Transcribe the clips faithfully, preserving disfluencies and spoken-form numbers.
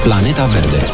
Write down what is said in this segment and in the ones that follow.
Planeta Verde.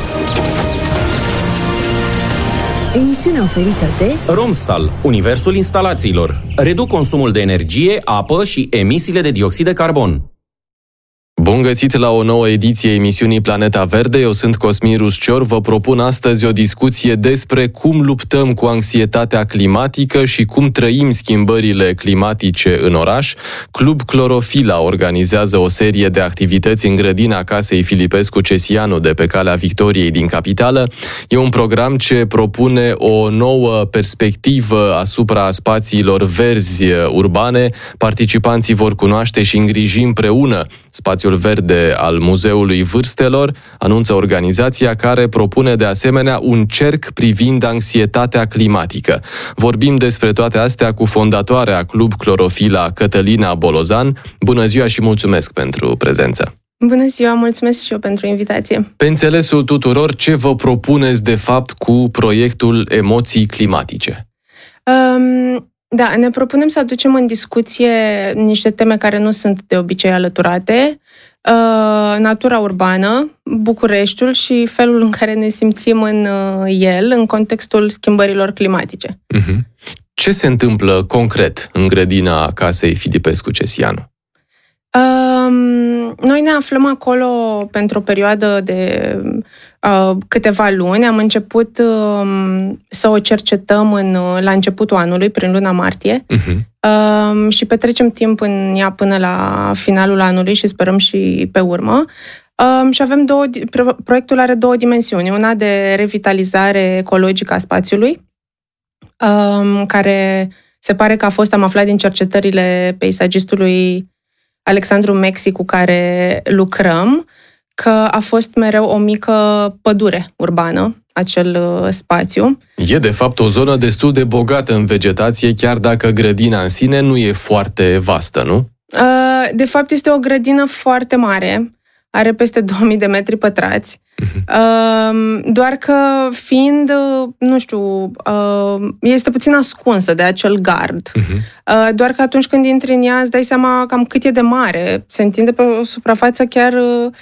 Emisiunea oferită de Romstal, universul instalațiilor. Reduc consumul de energie, apă și emisiile de dioxid de carbon. Bun găsit la o nouă ediție emisiunii Planeta Verde. Eu sunt Cosmin Ruscior. Vă propun astăzi o discuție despre cum luptăm cu anxietatea climatică și cum trăim schimbările climatice în oraș. Club Clorofila organizează o serie de activități în grădina casei Filipescu Cesianu de pe Calea Victoriei din capitală. E un program ce propune o nouă perspectivă asupra spațiilor verzi urbane. Participanții vor cunoaște și îngriji împreună spațiul verde al Muzeului Vârstelor, anunță organizația, care propune de asemenea un cerc privind anxietatea climatică. Vorbim despre toate astea cu fondatoarea Club Clorofila, Cătălina Bolozan. Bună ziua și mulțumesc pentru prezență! Bună ziua, mulțumesc și eu pentru invitație! Pe înțelesul tuturor, ce vă propuneți de fapt cu proiectul Emoții Climatice? Um... Da, ne propunem să aducem în discuție niște teme care nu sunt de obicei alăturate, uh, natura urbană, Bucureștiul și felul în care ne simțim în uh, el, în contextul schimbărilor climatice. Uh-huh. Ce se întâmplă concret în grădina casei Filipescu Cesianu? Uh, noi ne aflăm acolo pentru o perioadă de uh, câteva luni. Am început uh, să o cercetăm în, la începutul anului, prin luna martie, uh-huh. uh, și petrecem timp în ea până la finalul anului și sperăm și pe urmă. Uh, și avem două, proiectul are două dimensiuni. Una de revitalizare ecologică a spațiului, uh, care se pare că a fost, am aflat din cercetările peisagistului Alexandru Mexi, cu care lucrăm, că a fost mereu o mică pădure urbană, acel uh, spațiu. E, de fapt, o zonă destul de bogată în vegetație, chiar dacă grădina în sine nu e foarte vastă, nu? Uh, de fapt, este o grădină foarte mare, are peste două mii de metri pătrați, uh-huh. uh, doar că fiind, uh, nu știu, uh, este puțin ascunsă de acel gard. Uh-huh. Uh, doar că atunci când intri în ea îți dai seama cam cât e de mare. Se întinde pe o suprafață chiar uh,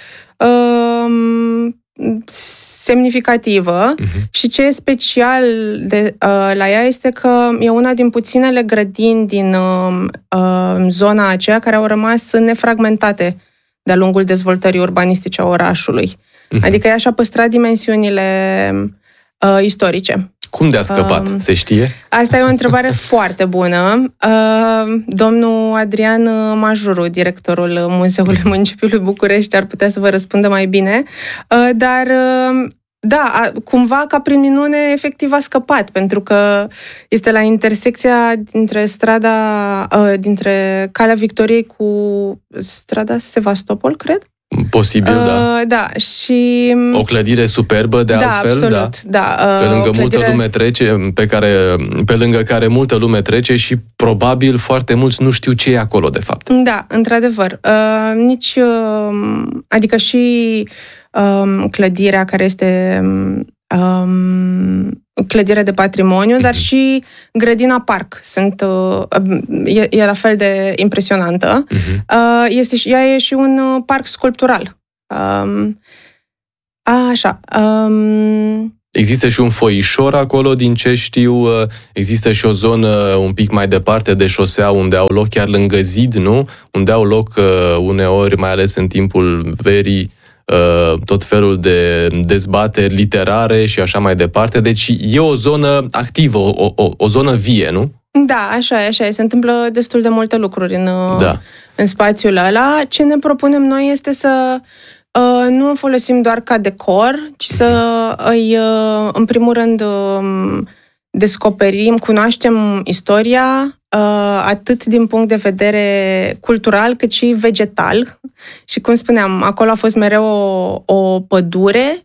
uh, semnificativă. Uh-huh. Și ce e special de, uh, la ea este că e una din puținele grădini din uh, uh, zona aceea care au rămas nefragmentate de-a lungul dezvoltării urbanistice a orașului. Uh-huh. Adică ea și-a păstrat dimensiunile uh, istorice. Cum de-a scăpat? Uh, se știe? Asta e o întrebare foarte bună. Uh, domnul Adrian Majuru, directorul Muzeului Municipiului București, ar putea să vă răspundă mai bine. Uh, dar... Uh, Da, cumva, ca prin minune, efectiv a scăpat, pentru că este la intersecția dintre strada, dintre Calea Victoriei cu strada Sevastopol, cred? Posibil, uh, da. Da, și... O clădire superbă, de da, altfel, absolut, da. da. Pe lângă clădire... multă lume trece, pe, care, pe lângă care multă lume trece și probabil foarte mulți nu știu ce e acolo, de fapt. Da, într-adevăr. Uh, nici... Uh, adică și... Um, clădirea care este um, clădire de patrimoniu, mm-hmm. dar și grădina parc sunt, uh, e, e la fel de impresionantă. Mm-hmm. Uh, este și, ea e și un parc sculptural. Um, așa. Um, Există și un foișor acolo, din ce știu, există și o zonă un pic mai departe de șosea unde au loc, chiar lângă zid, nu? Unde au loc uneori, mai ales în timpul verii, tot felul de dezbateri literare și așa mai departe. Deci e o zonă activă, o, o, o zonă vie, nu? Da, așa e, așa e. Se întâmplă destul de multe lucruri în, da. în spațiul ăla. Ce ne propunem noi este să uh, nu o folosim doar ca decor, ci să îi, uh, în primul rând, uh, descoperim, cunoaștem istoria, atât din punct de vedere cultural, cât și vegetal. Și cum spuneam, acolo a fost mereu o, o pădure,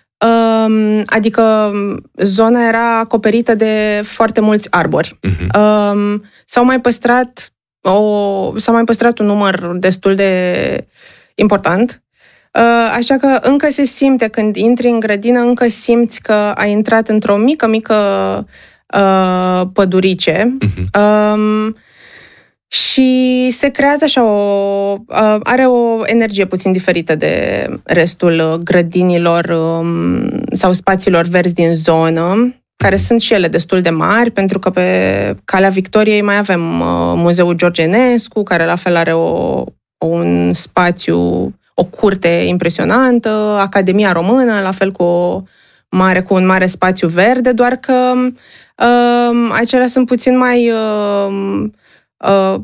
adică zona era acoperită de foarte mulți arbori. Uh-huh. S-au mai păstrat o, s-a mai păstrat un număr destul de important. Așa că încă se simte, când intri în grădină, încă simți că ai intrat într-o mică, mică uh, pădurice. Uh-huh. Um, Și se creează așa o... are o energie puțin diferită de restul grădinilor sau spațiilor verzi din zonă, care sunt și ele destul de mari, pentru că pe Calea Victoriei mai avem Muzeul George Enescu, care la fel are o, un spațiu, o curte impresionantă, Academia Română, la fel cu o mare, cu un mare spațiu verde, doar că uh, acelea sunt puțin mai uh, uh,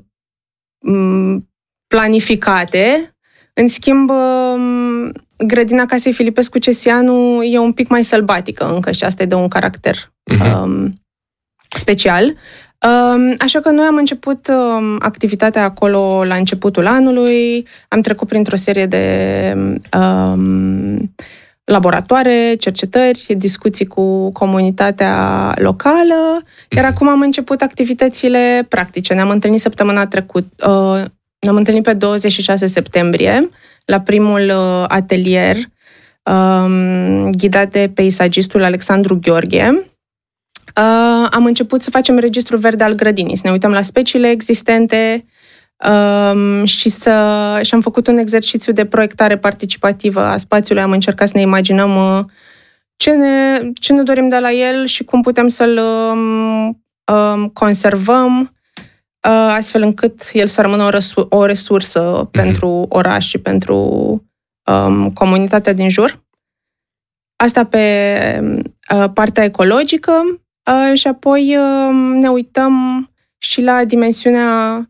planificate. În schimb, uh, grădina Casei Filipescu Cesianu e un pic mai sălbatică încă și asta îi dă un caracter uh-huh. uh, special. Uh, așa că noi am început uh, activitatea acolo la începutul anului, am trecut printr-o serie de uh, laboratoare, cercetări, discuții cu comunitatea locală, iar acum am început activitățile practice. Ne-am întâlnit săptămâna trecută, ne-am întâlnit pe douăzeci și șase septembrie la primul atelier ghidat de peisagistul Alexandru Gheorghe. Am început să facem registrul verde al grădinii, să ne uităm la speciile existente, Um, și, să, și am făcut un exercițiu de proiectare participativă a spațiului. Am încercat să ne imaginăm uh, ce, ne, ce ne dorim de la el și cum putem să-l um, um, conservăm uh, astfel încât el să rămână o, resu- o resursă mm-hmm. pentru oraș și pentru um, comunitatea din jur. Asta pe uh, partea ecologică uh, și apoi uh, ne uităm și la dimensiunea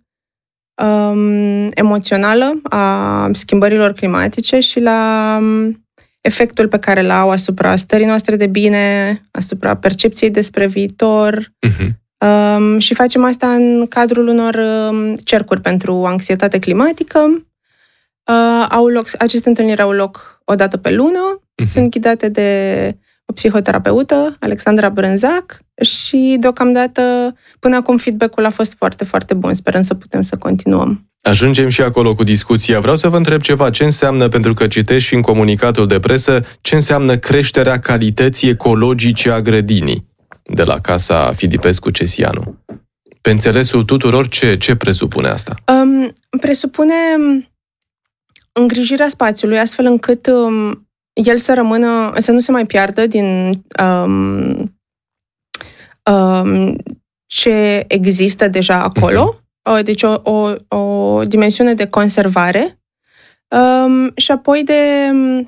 Um, emoțională a schimbărilor climatice și la um, efectul pe care l-au asupra stării noastre de bine, asupra percepției despre viitor. Uh-huh. Um, și facem asta în cadrul unor um, cercuri pentru anxietate climatică. Uh, au loc, aceste întâlniri au loc o dată pe lună. Uh-huh. Sunt ghidate de o psihoterapeută, Alexandra Brânzac, și deocamdată, până acum, feedback-ul a fost foarte, foarte bun. Sperăm să putem să continuăm. Ajungem și acolo cu discuția. Vreau să vă întreb ceva. Ce înseamnă, pentru că citești și în comunicatul de presă, ce înseamnă creșterea calității ecologice a grădinii de la Casa Filipescu Cesianu? Pe înțelesul tuturor, ce, ce presupune asta? Um, presupune îngrijirea spațiului, astfel încât um, el să rămână, să nu se mai piardă din um, um, ce există deja acolo. Uh-huh. Deci o, o, o dimensiune de conservare um, și apoi de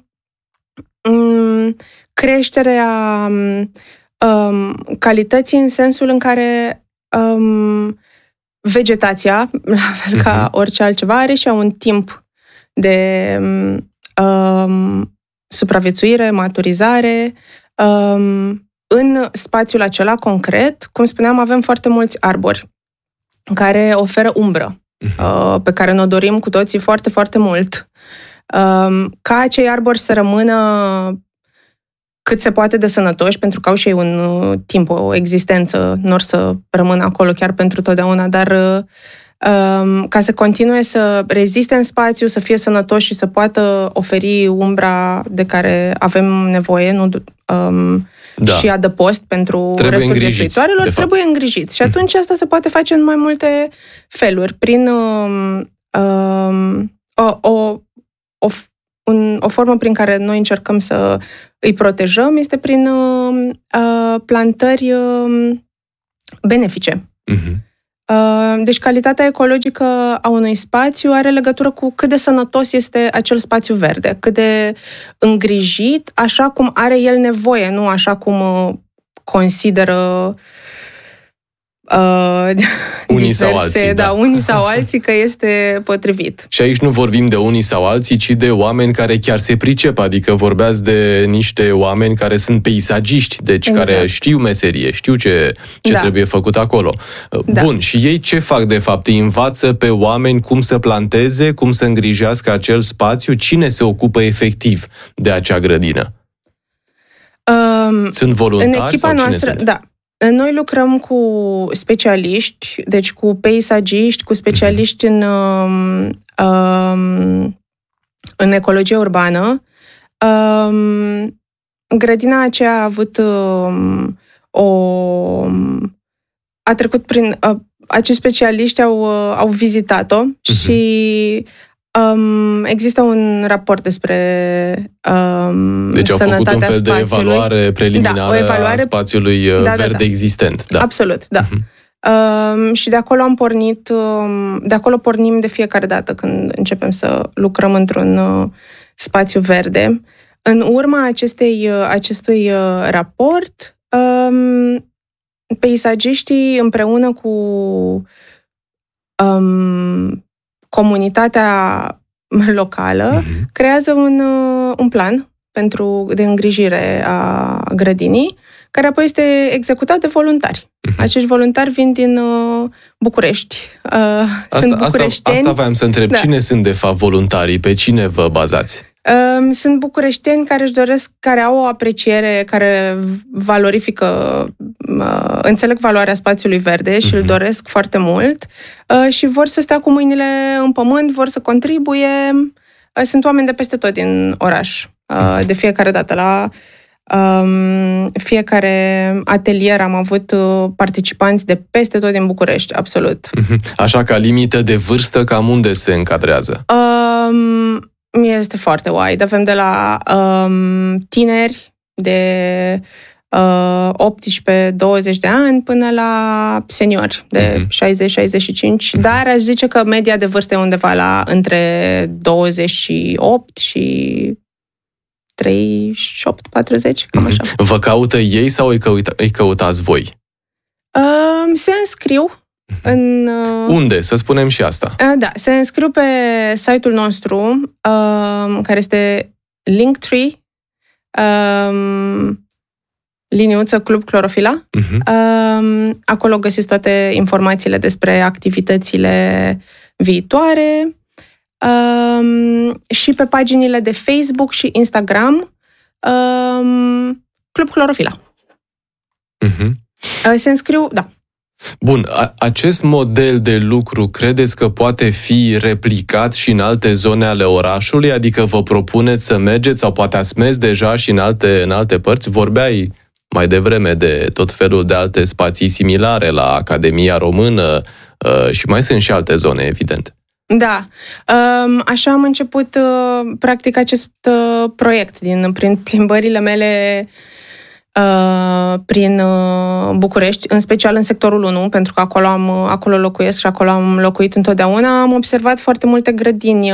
um, creșterea um, calității în sensul în care um, vegetația, la fel ca uh-huh. orice altceva, are și un timp de um, supraviețuire, maturizare. Um, în spațiul acela concret, cum spuneam, avem foarte mulți arbori care oferă umbră, uh, pe care ne-o dorim cu toții foarte, foarte mult. Uh, ca acei arbori să rămână cât se poate de sănătoși, pentru că au și ei un uh, timp, o existență, nu or să rămână acolo chiar pentru totdeauna, dar uh, ca să continue să reziste în spațiu, să fie sănătoși și să poată oferi umbra de care avem nevoie, nu um, da. și adăpost pentru trebuie restul viețuitoarelor, trebuie îngrijit. Și atunci asta se poate face în mai multe feluri, prin um, um, o, o, o, un, o formă prin care noi încercăm să îi protejăm este prin uh, plantări uh, benefice. Uh-huh. Uh, deci calitatea ecologică a unui spațiu are legătură cu cât de sănătos este acel spațiu verde, cât de îngrijit, așa cum are el nevoie, nu așa cum uh, consideră uh, unii diverse, sau alții, da, da. unii sau alții că este potrivit. Și aici nu vorbim de unii sau alții, ci de oameni care chiar se pricep, adică vorbeați de niște oameni care sunt peisagiști, deci exact. care știu meserie, știu ce, ce da. trebuie făcut acolo. Da. Bun, și ei ce fac de fapt? Îi învață pe oameni cum să planteze, cum să îngrijească acel spațiu? Cine se ocupă efectiv de acea grădină? Um, sunt voluntari în echipa sau cine noastră, sunt? Da. Noi lucrăm cu specialiști, deci cu peisagiști, cu specialiști în, um, în ecologie urbană. Um, grădina aceea a avut um, o... a trecut prin... Uh, acești specialiști au, au vizitat-o uh-huh. și um, există un raport despre um, deci au făcut un fel spațiului. de evaluare preliminară da, o evaluare... a spațiului da, verde da, da. existent. Da. Absolut, da. Uh-huh. Um, și de acolo am pornit, um, de acolo pornim de fiecare dată când începem să lucrăm într-un uh, spațiu verde. În urma acestei, uh, acestui uh, raport, um, peisagiștii împreună cu um, comunitatea locală uh-huh. creează un, uh, un plan pentru de îngrijire a grădinii, care apoi este executat de voluntari. Uh-huh. Acești voluntari vin din uh, București. Uh, asta, sunt bucureșteni. Asta, asta voiam să întreb. Da. Cine sunt, de fapt, voluntarii? Pe cine vă bazați? Uh, sunt bucureșteni care își doresc, care au o apreciere, care valorifică, uh, înțeleg valoarea spațiului verde și uh-huh. îl doresc foarte mult uh, și vor să stea cu mâinile în pământ, vor să contribuie. Uh, sunt oameni de peste tot din oraș. Uh, de fiecare dată la um, fiecare atelier am avut uh, participanți de peste tot din București, absolut. Așa, ca limită de vârstă, cam unde se încadrează? Um, este foarte wide. Avem de la um, tineri de uh, optsprezece douăzeci de ani până la seniori de uh-huh. șaizeci șaizeci și cinci, uh-huh. dar aș zice că media de vârstă e undeva la între douăzeci și opt și treizeci și opt patruzeci, cam așa. Vă caută ei sau îi, căuta, îi căutați voi? Uh, se înscriu în... Uh, Unde? Să spunem și asta. Uh, da, se înscriu pe site-ul nostru, uh, care este Linktree, uh, liniuță Club Clorofila. Uh-huh. Uh, acolo găsiți toate informațiile despre activitățile viitoare. Um, și pe paginile de Facebook și Instagram um, Club Clorofila. Uh-huh. Se înscriu, da. Bun, a- acest model de lucru credeți că poate fi replicat și în alte zone ale orașului? Adică vă propuneți să mergeți sau poate ați mers deja și în alte, în alte părți? Vorbeai mai devreme de tot felul de alte spații similare la Academia Română uh, și mai sunt și alte zone, evident. Da. Așa am început practic acest proiect din, prin plimbările mele prin București, în special în sectorul unu, pentru că acolo, am, acolo locuiesc și acolo am locuit întotdeauna. Am observat foarte multe grădini,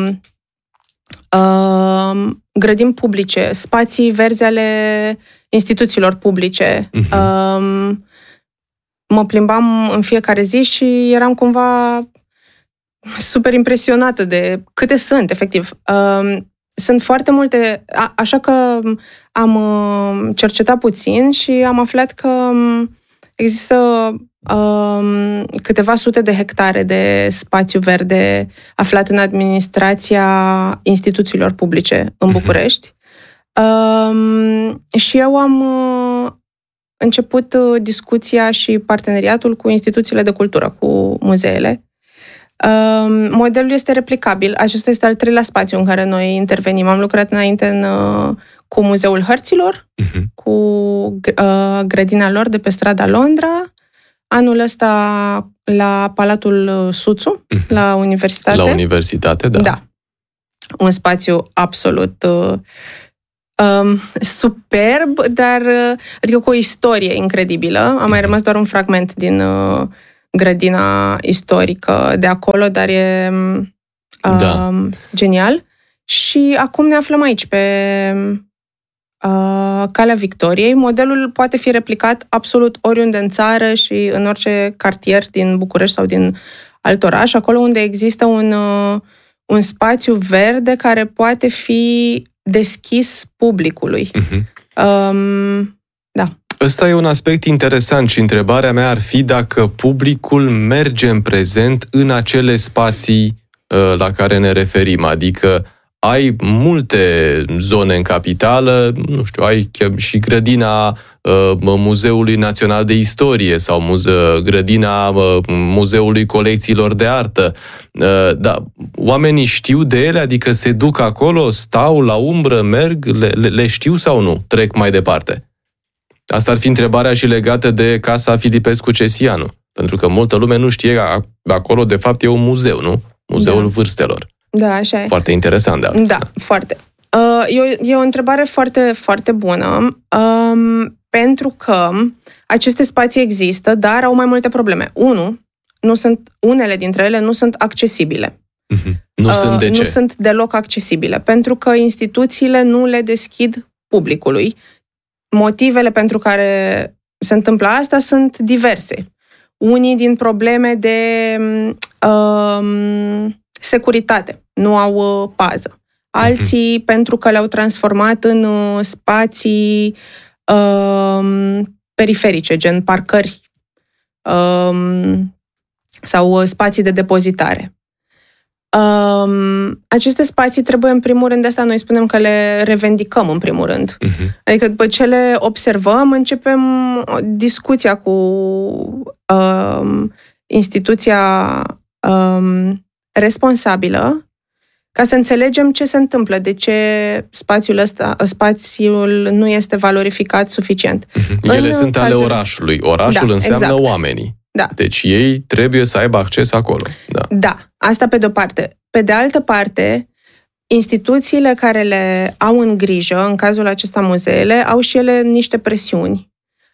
grădini publice, spații verzi ale instituțiilor publice. Uh-huh. Mă plimbam în fiecare zi și eram cumva super impresionată de câte sunt, efectiv. Sunt foarte multe, a, așa că am cercetat puțin și am aflat că există um, câteva sute de hectare de spațiu verde aflat în administrația instituțiilor publice în București. Um, și eu am uh, început discuția și parteneriatul cu instituțiile de cultură, cu muzeele. Modelul este replicabil. Acesta este al treilea spațiu în care noi intervenim. Am lucrat înainte în, cu Muzeul Hărților, uh-huh. cu uh, grădina lor de pe strada Londra, anul ăsta la Palatul Suțu, uh-huh. la Universitate. La Universitate, da. Da. Un spațiu absolut uh, um, superb, dar uh, adică cu o istorie incredibilă. A mai rămas doar un fragment din... Uh, grădina istorică de acolo, dar e uh, da. genial. Și acum ne aflăm aici, pe uh, Calea Victoriei. Modelul poate fi replicat absolut oriunde în țară și în orice cartier din București sau din alt oraș, acolo unde există un, uh, un spațiu verde care poate fi deschis publicului. Uh-huh. Um, da. Ăsta e un aspect interesant și întrebarea mea ar fi dacă publicul merge în prezent în acele spații uh, la care ne referim. Adică ai multe zone în capitală, nu știu, ai chiar și grădina uh, Muzeului Național de Istorie sau muze- grădina uh, Muzeului Colecțiilor de Artă. Uh, da, oamenii știu de ele, adică se duc acolo, stau la umbră, merg, le, le, le știu sau nu? Trec mai departe. Asta ar fi întrebarea și legată de Casa Filipescu Cesianu. Pentru că multă lume nu știe că acolo, de fapt, e un muzeu, nu? Muzeul da. Vârstelor. Da, așa e. Foarte interesant, de altfel. Da, foarte. Uh, e, o, e o întrebare foarte, foarte bună, um, pentru că aceste spații există, dar au mai multe probleme. Unu, nu sunt, unele dintre ele nu sunt accesibile. Mm-hmm. Nu uh, sunt de ce? Nu sunt deloc accesibile, pentru că instituțiile nu le deschid publicului. Motivele pentru care se întâmplă asta sunt diverse. Unii din probleme de um, securitate, nu au uh, pază. Alții mm-hmm. pentru că le-au transformat în uh, spații um, periferice, gen parcări um, sau uh, spații de depozitare. Um, aceste spații trebuie, în primul rând, de asta noi spunem că le revendicăm, în primul rând. Uh-huh. Adică după ce le observăm, începem discuția cu um, instituția um, responsabilă ca să înțelegem ce se întâmplă, de ce spațiul ăsta, spațiul nu este valorificat suficient. Uh-huh. Ele în sunt cazul... ale orașului. Orașul da, înseamnă exact. Oamenii. Da. Deci ei trebuie să aibă acces acolo. Da. Da, asta pe de-o parte. Pe de altă parte, instituțiile care le au în grijă, în cazul acesta muzeele, au și ele niște presiuni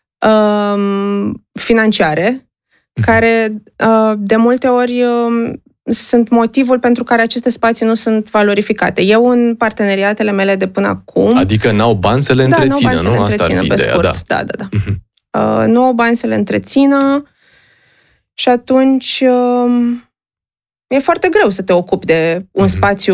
um, financiare, mm-hmm. care uh, de multe ori um, sunt motivul pentru care aceste spații nu sunt valorificate. Eu, în parteneriatele mele de până acum... Adică n-au bani să le întrețină, da, nu? Nu? Asta ar fi ideea, scurt. da. Da, da, da. Mm-hmm. Uh, nu au bani să le întrețină și atunci uh, e foarte greu să te ocupi de un mm-hmm. spațiu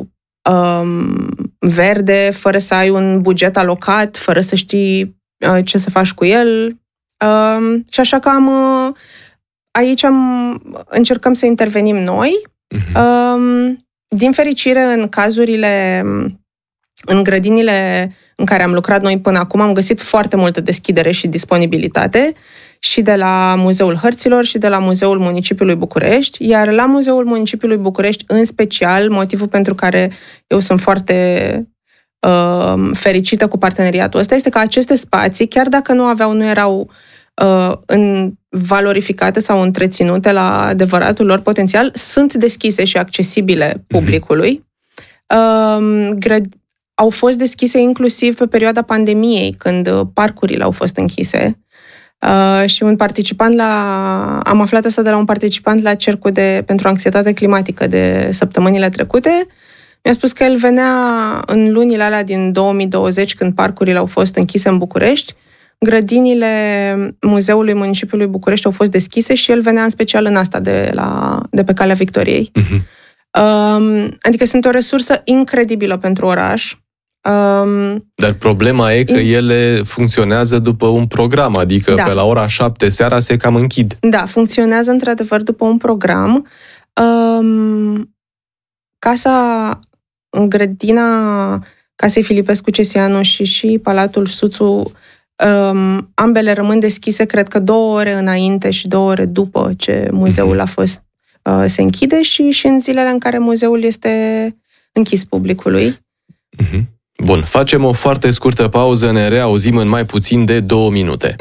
um, verde fără să ai un buget alocat, fără să știi uh, ce să faci cu el. Uh, și așa că am... Uh, aici am, încercăm să intervenim noi. Mm-hmm. Uh, din fericire, în cazurile, în grădinile în care am lucrat noi până acum, am găsit foarte multă deschidere și disponibilitate și de la Muzeul Hărților și de la Muzeul Municipiului București, iar la Muzeul Municipiului București, în special, motivul pentru care eu sunt foarte uh, fericită cu parteneriatul ăsta este că aceste spații, chiar dacă nu aveau, nu erau uh, în valorificate sau întreținute la adevăratul lor potențial, sunt deschise și accesibile publicului. Uh, grăd- au fost deschise inclusiv pe perioada pandemiei, când parcurile au fost închise. Uh, și un participant la... Am aflat asta de la un participant la Cercul de, pentru Anxietate Climatică de săptămânile trecute. Mi-a spus că el venea în lunile alea din două mii douăzeci, când parcurile au fost închise în București. Grădinile Muzeului Municipiului București au fost deschise și el venea în special în asta de, la, de pe Calea Victoriei. Uh-huh. Uh, adică sunt o resursă incredibilă pentru oraș. Um, Dar problema e că in... ele funcționează după un program, adică da. Pe la ora șapte seara se cam închid. Da, funcționează într-adevăr după un program. Um, casa, grădina Casei Filipescu Cesianu și și Palatul Suțu, um, ambele rămân deschise, cred că două ore înainte și două ore după ce muzeul uh-huh. a fost, uh, se închide și, și în zilele în care muzeul este închis publicului. Uh-huh. Bun, facem o foarte scurtă pauză, ne reauzim în mai puțin de două minute.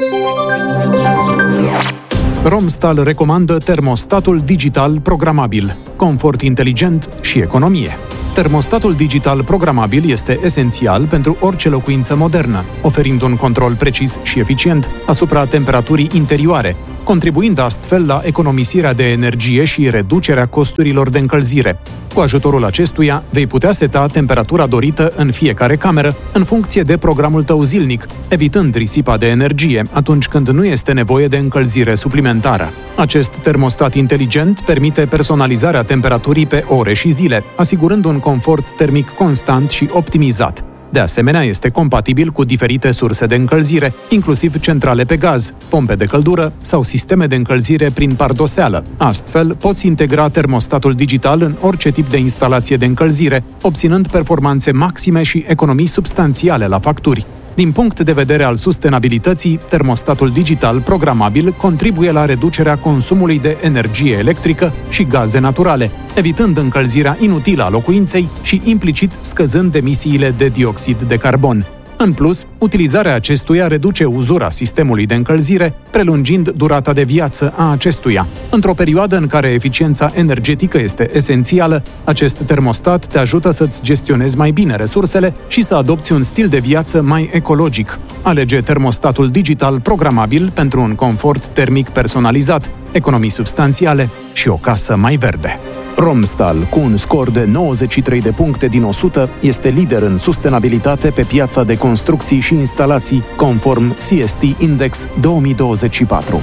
Romstal recomandă termostatul digital programabil, confort inteligent și economie. Termostatul digital programabil este esențial pentru orice locuință modernă, oferind un control precis și eficient asupra temperaturii interioare, contribuind astfel la economisirea de energie și reducerea costurilor de încălzire. Cu ajutorul acestuia, vei putea seta temperatura dorită în fiecare cameră, în funcție de programul tău zilnic, evitând risipa de energie atunci când nu este nevoie de încălzire suplimentară. Acest termostat inteligent permite personalizarea temperaturii pe ore și zile, asigurând un confort termic constant și optimizat. De asemenea, este compatibil cu diferite surse de încălzire, inclusiv centrale pe gaz, pompe de căldură sau sisteme de încălzire prin pardoseală. Astfel, poți integra termostatul digital în orice tip de instalație de încălzire, obținând performanțe maxime și economii substanțiale la facturi. Din punct de vedere al sustenabilității, termostatul digital programabil contribuie la reducerea consumului de energie electrică și gaze naturale, evitând încălzirea inutilă a locuinței și implicit scăzând emisiile de dioxid de carbon. În plus, utilizarea acestuia reduce uzura sistemului de încălzire, prelungind durata de viață a acestuia. Într-o perioadă în care eficiența energetică este esențială, acest termostat te ajută să-ți gestionezi mai bine resursele și să adopți un stil de viață mai ecologic. Alege termostatul digital programabil pentru un confort termic personalizat, economii substanțiale și o casă mai verde. Romstal, cu un scor de nouăzeci și trei de puncte din o sută, este lider în sustenabilitate pe piața de construcții și instalații, conform C S T Index două mii douăzeci și patru.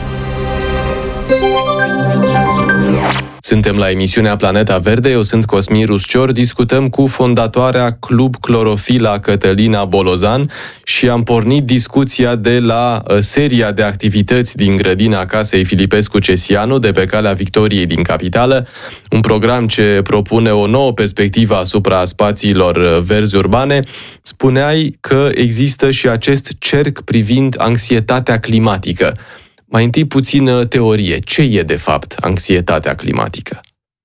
Suntem la emisiunea Planeta Verde, eu sunt Cosmin Ruscior, discutăm cu fondatoarea Club Clorofila Cătălina Bolozan și am pornit discuția de la seria de activități din grădina Casei Filipescu-Cesianu de pe Calea Victoriei din capitală, un program ce propune o nouă perspectivă asupra spațiilor verzi urbane. Spuneai că există și acest cerc privind anxietatea climatică. Mai întâi puțină teorie. Ce e, de fapt, anxietatea climatică?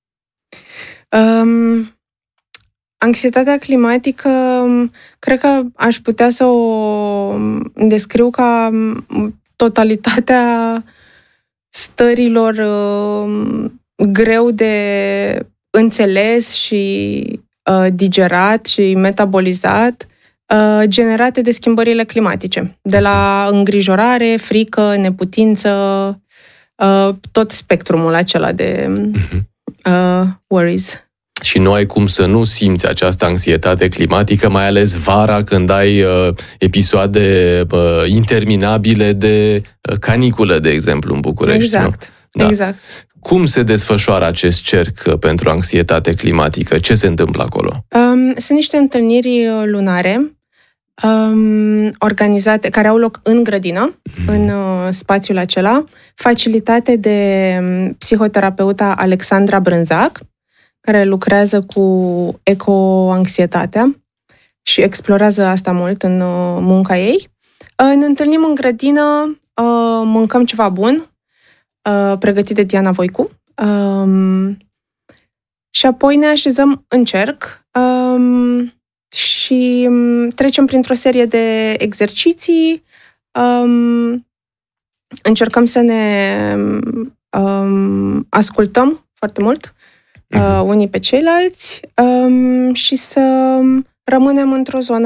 Um, anxietatea climatică, cred că aș putea să o descriu ca totalitatea stărilor uh, greu de înțeles și uh, digerat și metabolizat generate de schimbările climatice. De la îngrijorare, frică, neputință, tot spectrumul acela de uh, worries. Și nu ai cum să nu simți această anxietate climatică, mai ales vara, când ai uh, episoade uh, interminabile de uh, caniculă, de exemplu, în București. Exact, nu? Da. exact. Cum se desfășoară acest cerc pentru anxietate climatică? Ce se întâmplă acolo? Um, sunt niște întâlniri lunare um, organizate, care au loc în grădină, mm. în uh, spațiul acela, facilitate de psihoterapeuta Alexandra Brânzac, care lucrează cu eco-anxietatea și explorează asta mult în uh, munca ei. Uh, ne întâlnim în grădină, uh, mâncăm ceva bun, uh, pregătit de Diana Voicu, um, și apoi ne așezăm în cerc um, și trecem printr-o serie de exerciții, um, încercăm să ne um, ascultăm foarte mult uh, unii pe ceilalți um, și să rămânem într-o zonă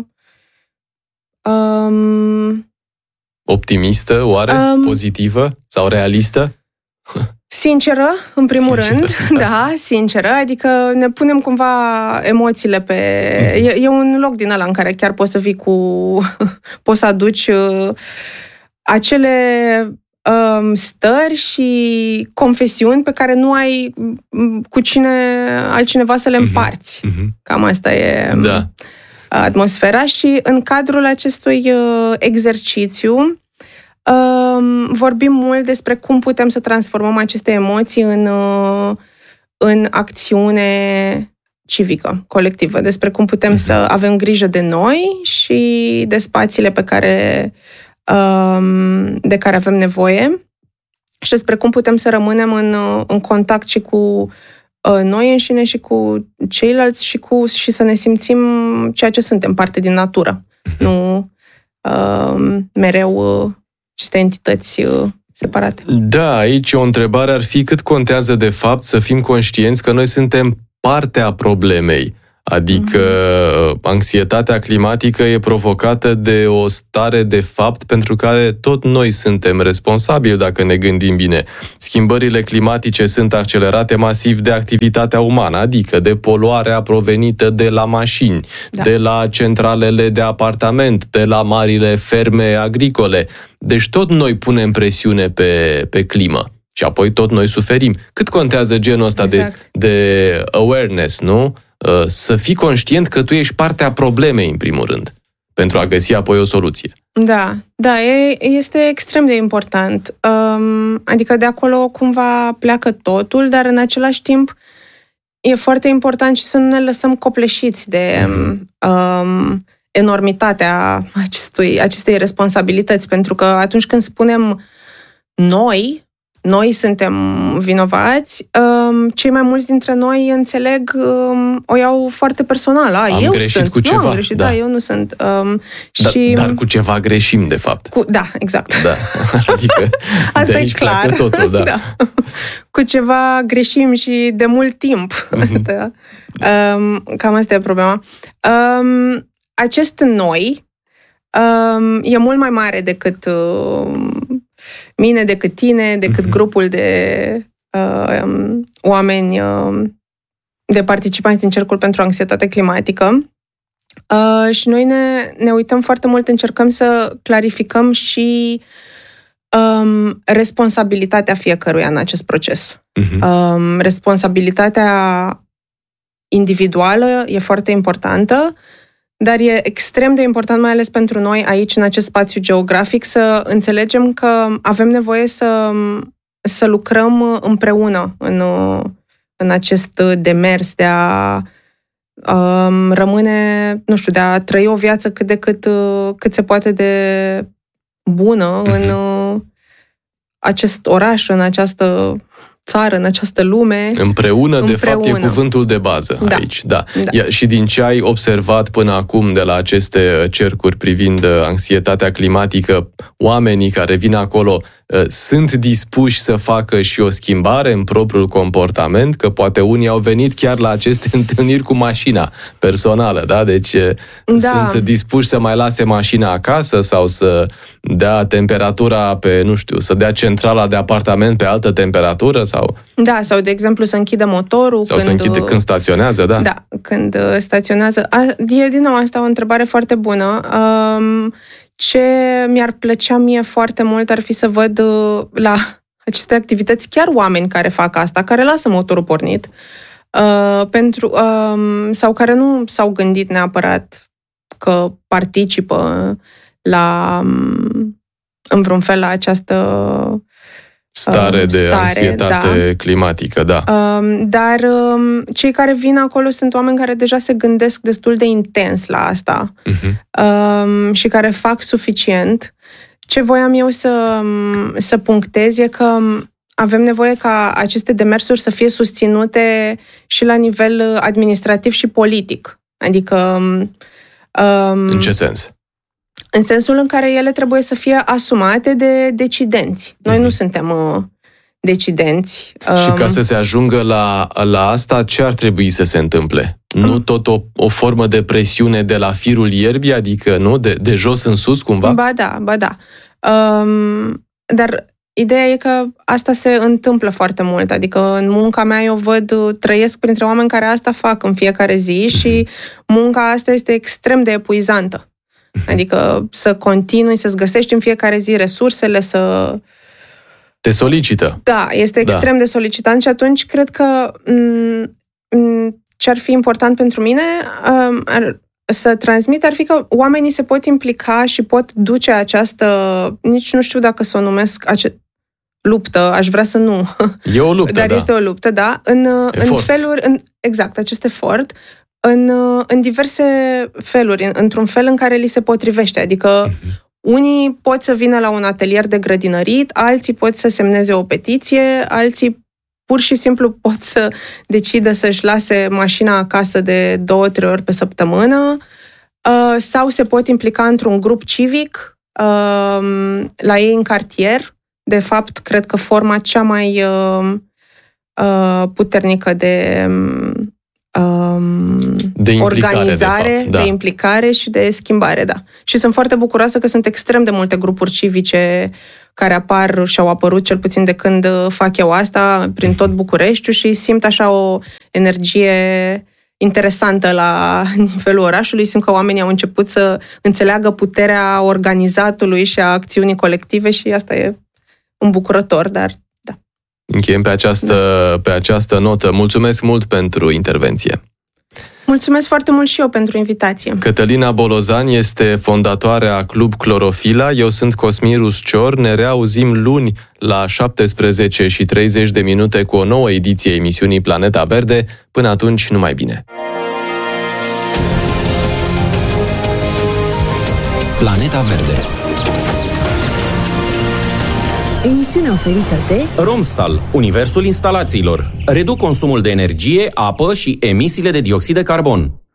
um, optimistă, oare? Um, pozitivă sau realistă? Sinceră, în primul sinceră, rând, da. da, sinceră, adică ne punem cumva emoțiile pe... Mm-hmm. E, e un loc din ăla în care chiar poți să vii cu... poți să aduci uh, acele um, stări și confesiuni pe care nu ai cu cine altcineva să le împarți. Mm-hmm. Cam asta e da. atmosfera și în cadrul acestui uh, exercițiu vorbim mult despre cum putem să transformăm aceste emoții în, în acțiune civică, colectivă, despre cum putem uh-huh. să avem grijă de noi și de spațiile pe care, de care avem nevoie și despre cum putem să rămânem în, în contact și cu noi înșine și cu ceilalți și, cu, și să ne simțim ceea ce suntem, parte din natură. Uh-huh. Nu uh, mereu aceste entități separate. Da, aici o întrebare ar fi cât contează de fapt să fim conștienți că noi suntem partea problemei. Adică mm-hmm. anxietatea climatică e provocată de o stare de fapt pentru care tot noi suntem responsabili dacă ne gândim bine. Schimbările climatice sunt accelerate masiv de activitatea umană, adică de poluarea provenită de la mașini, da. de la centralele de apartament, de la marile ferme agricole. Deci tot noi punem presiune pe, pe climă. Și apoi tot noi suferim. Cât contează genul ăsta exact. de, de awareness, nu? Să fii conștient că tu ești partea problemei, în primul rând, pentru a găsi apoi o soluție. Da, da, e, este extrem de important. Um, adică de acolo cumva pleacă totul, dar în același timp e foarte important și să nu ne lăsăm copleșiți de mm. um, enormitatea acestui, acestei responsabilități, pentru că atunci când spunem noi, noi suntem vinovați, cei mai mulți dintre noi înțeleg, o iau foarte personal. A, am eu greșit sunt. cu ceva. Nu am greșit, da. da, eu nu sunt. Um, da, și... Dar cu ceva greșim, de fapt. Cu, da, exact. Da. Adică asta de aici e clar. pleacă totul, da. da. Cu ceva greșim și de mult timp. Mm-hmm. Asta, um, cam asta e problema. Um, acest noi um, e mult mai mare decât uh, mine, decât tine, decât mm-hmm. grupul de uh, um, oameni, uh, de participanți din Cercul pentru Anxietate Climatică. Uh, și noi ne, ne uităm foarte mult, încercăm să clarificăm și um, responsabilitatea fiecăruia în acest proces. Uh-huh. Um, responsabilitatea individuală e foarte importantă, dar e extrem de important, mai ales pentru noi aici, în acest spațiu geografic, să înțelegem că avem nevoie să, să lucrăm împreună în, în acest demers de a um, rămâne, nu știu, de a trăi o viață cât de cât, cât se poate de bună uh-huh. în acest oraș, în această țară, în această lume. Împreună, împreună. De fapt, e cuvântul de bază da. aici. Da. Da. Ia, și din ce ai observat până acum de la aceste cercuri privind anxietatea climatică, oamenii care vin acolo sunt dispuși să facă și o schimbare în propriul comportament, că poate unii au venit chiar la aceste întâlniri cu mașina personală, da? Deci da. sunt dispuși să mai lase mașina acasă sau să dea temperatura pe, nu știu, să dea centrala de apartament pe altă temperatură sau... Da, sau de exemplu să închidă motorul. Sau când, să închide când staționează, da? Da, când staționează. A, e din nou asta o întrebare foarte bună. Um, Ce mi-ar plăcea mie foarte mult ar fi să văd la aceste activități chiar oameni care fac asta, care lasă motorul pornit, uh, pentru, uh, sau care nu s-au gândit neapărat că participă la, în vreun fel la această stare de stare, anxietate da. climatică, da. Um, dar um, cei care vin acolo sunt oameni care deja se gândesc destul de intens la asta uh-huh. um, și care fac suficient. Ce voiam eu să, să punctez e că avem nevoie ca aceste demersuri să fie susținute și la nivel administrativ și politic. Adică... Um, în ce sens? În sensul în care ele trebuie să fie asumate de decidenți. Noi mm-hmm. nu suntem uh, decidenți. Și ca să se ajungă la, la asta, ce ar trebui să se întâmple? Mm. Nu tot o, o formă de presiune de la firul ierbii, adică nu de, de jos în sus, cumva? Ba da, ba da. Um, dar ideea e că asta se întâmplă foarte mult. Adică în munca mea eu văd, trăiesc printre oameni care asta fac în fiecare zi mm-hmm. și munca asta este extrem de epuizantă. Adică să continui, să-ți găsești în fiecare zi resursele, să... Te solicită. Da, este extrem da. de solicitant și atunci cred că m- ce ar fi important pentru mine um, ar, să transmit ar fi că oamenii se pot implica și pot duce această, nici nu știu dacă să o numesc ace- luptă, aș vrea să nu. E o luptă, Dar da. este o luptă, da. În, în feluri, în, exact, acest efort, În, în diverse feluri, în, într-un fel în care li se potrivește. Adică uh-huh. unii pot să vină la un atelier de grădinărit, alții pot să semneze o petiție, alții pur și simplu pot să decidă să-și lase mașina acasă de două, trei ori pe săptămână uh, sau se pot implica într-un grup civic uh, la ei în cartier. De fapt, cred că forma cea mai uh, uh, puternică de... de organizare, de, fapt, da. de implicare și de schimbare, da. Și sunt foarte bucuroasă că sunt extrem de multe grupuri civice care apar și au apărut cel puțin de când fac eu asta prin tot Bucureștiul și simt așa o energie interesantă la nivelul orașului. Simt că oamenii au început să înțeleagă puterea organizatului și a acțiunii colective și asta e îmbucurător, dar încheiem pe această, da. pe această notă. Mulțumesc mult pentru intervenție. Mulțumesc foarte mult și eu pentru invitație. Cătălina Bolozan este fondatoarea Club Clorofila. Eu sunt Cosmin Ruscior. Ne reauzim luni la șaptesprezece și treizeci de minute cu o nouă ediție a emisiunii Planeta Verde. Până atunci, numai bine! Planeta Verde. Emisiunea oferită de Romstal, universul instalațiilor. Reduc consumul de energie, apă și emisiile de dioxid de carbon.